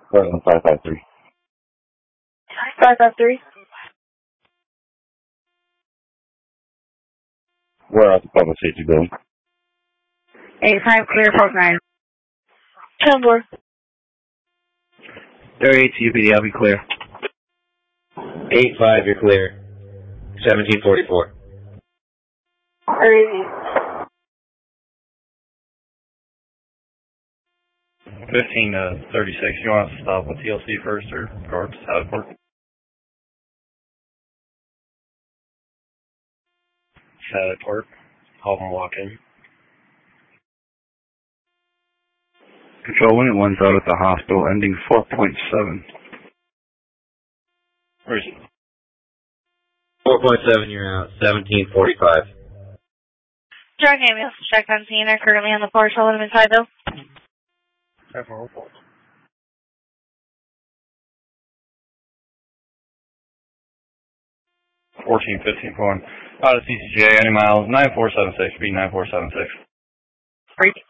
Portland 553. 553. We're at the public safety building. 85 clear, post 9. 10-4. 38 UPD, I'll be clear. 8-5, you're clear. 1744. 15-36. You want us to stop with TLC first or Sallyport? Sallyport. Have them walk in. Control Unit 1's out at the hospital, ending 4.7. Where is it? 4.7, you're out. 1745. Drug ambulance check on scene are currently on the porch holding him inside though. 14-15 going out of CCJ, any miles, 9476, B9476.